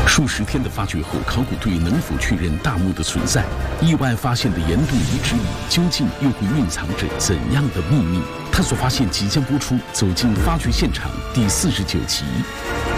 数十天的发掘后，考古队能否确认大墓的存在？意外发现的岩洞遗址里究竟又会蕴藏着怎样的秘密？探索发现即将播出《走进发掘现场》第49集。